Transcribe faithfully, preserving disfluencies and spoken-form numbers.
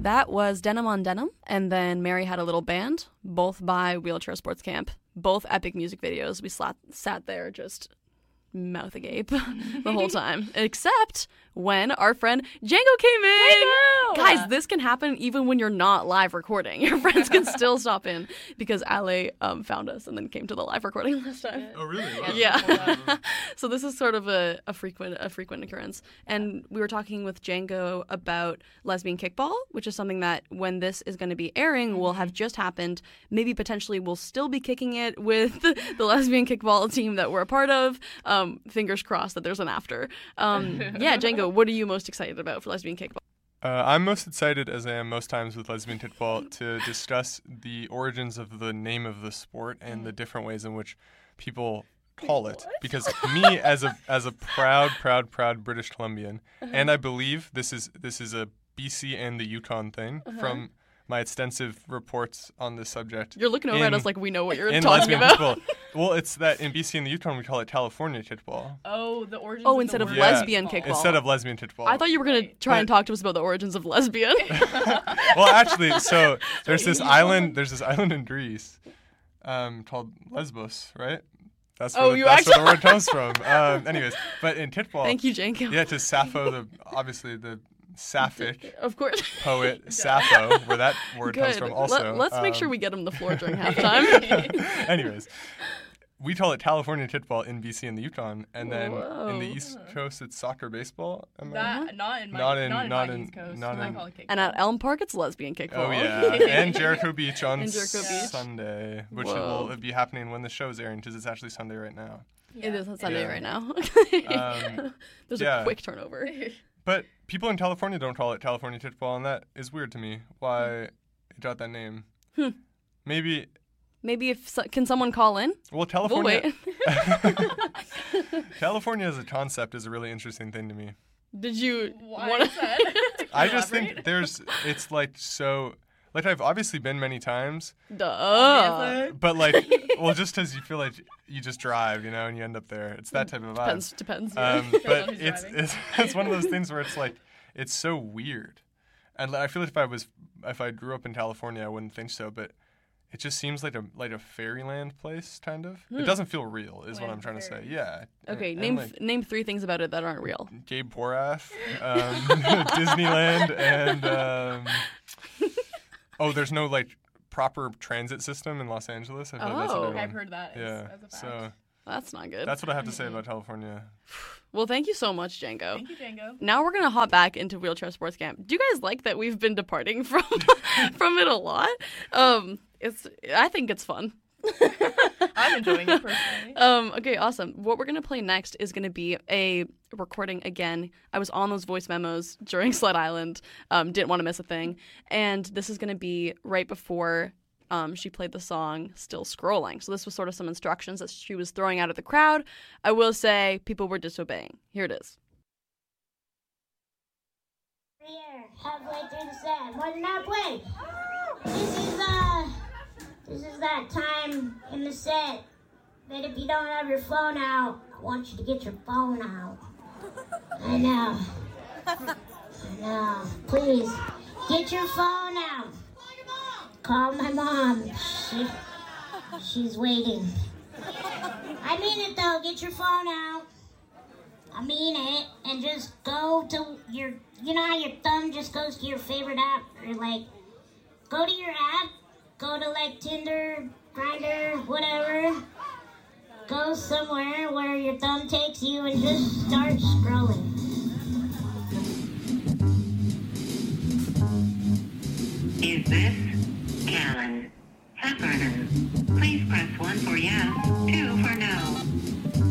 That was Denim on Denim, and then Mary Had a Little Band, both by Wheelchair Sports Camp. Both epic music videos. We slat- sat there just mouth agape the whole time, except when our friend Django came in. Django! Guys, this can happen even when you're not live recording. Your friends can still stop in because Ale um, found us and then came to the live recording last time. Oh, really? Wow. Yeah. So this is sort of a, a frequent a frequent occurrence. And we were talking with Django about lesbian kickball, which is something that when this is going to be airing will have just happened. Maybe potentially we'll still be kicking it with the lesbian kickball team that we're a part of. Um, fingers crossed that there's an after. Um, yeah, Django, what are you most excited about for lesbian kickball? Uh, I'm most excited, as I am most times with lesbian kickball, to discuss the origins of the name of the sport and the different ways in which people call it. Because me, as a as a proud, proud, proud British Columbian, uh-huh. and I believe this is this is a B C and the Yukon thing uh-huh. from my extensive reports on this subject. You're looking over in, at us like we know what you're in talking lesbian about. Kickball. Well, it's that in B C and the Yukon we call it California kickball. Oh, the origins. Oh, of instead the of word. lesbian yeah, kickball. Instead of lesbian kickball. I thought you were going to try but, and talk to us about the origins of lesbian. Well, actually, so there's this island. There's this island in Greece, um, called Lesbos, right? That's where, oh, the, you that's actually... where the word comes from. Um, anyways, but in kickball. Thank you, Janko. Yeah, to Sappho, the obviously the Sapphic of course. poet Sappho, where that word Good. comes from also. Let, let's um, make sure we get him the floor during halftime. Anyways, we call it California kickball in B C and the Yukon, and then Whoa. in the East Coast it's soccer baseball. Am I- That, not in my, Not in- not in, not my in- East Coast. not I in- call it kickball. And at Elm Park, it's lesbian kickball. Oh yeah, and Jericho Beach on And Jericho Beach. Sunday, which Whoa. will be happening when the show's airing because it's actually Sunday right now. Yeah. It is on Sunday Yeah. right now. Um, There's yeah. a quick turnover. But people in California don't call it California kickball, and that is weird to me. Why it got that name? Hmm. Maybe. Maybe if so, can someone call in? Well, We'll California. wait. California as a concept is a really interesting thing to me. Did you Why want is that? Can I you just think elaborate? there's. It's like so. Like I've obviously been many times, Duh. but like, well, just because you feel like you just drive, you know, and you end up there. It's that type of vibe. Depends. Depends. Um, on but who's it's, driving. it's it's one of those things where it's like it's so weird, and like, I feel like if I was if I grew up in California, I wouldn't think so. But it just seems like a like a fairyland place, kind of. Hmm. It doesn't feel real, is what Land I'm trying to say. fairies. Yeah. okay. And, Name and, like, name three things about it that aren't real. Gabe Porath, um, Disneyland, and um, oh, there's no like proper transit system in Los Angeles. I feel like that's Oh. another I've one. heard that. As, Yeah. as a fact. So That's not good. that's what I have to say about California. Well, thank you so much, Django. Thank you, Django. Now we're gonna hop back into Wheelchair Sports Camp. Do you guys like that we've been departing from from it a lot? Um, it's I think it's fun. I'm enjoying it personally. Um, okay, awesome. What we're gonna play next is gonna be a recording again. I was on those voice memos during Sled Island. Um, didn't want to miss a thing, and this is gonna be right before um, she played the song "Still Scrolling." So this was sort of some instructions that she was throwing out at the crowd. I will say people were disobeying. Here it is. Here, halfway through the set, more than halfway. This is uh, this is that time in the set that if you don't have your phone out, I want you to get your phone out. I know. I know. Please, get your phone out. Call my mom. She, she's waiting. I mean it though. Get your phone out. I mean it, and just go to your, you know how your thumb just goes to your favorite app, or like, go to your app, go to like Tinder, Grindr, whatever, go somewhere where your thumb takes you and just start scrolling. Is this Callan Hepburn? Please press one for yes, two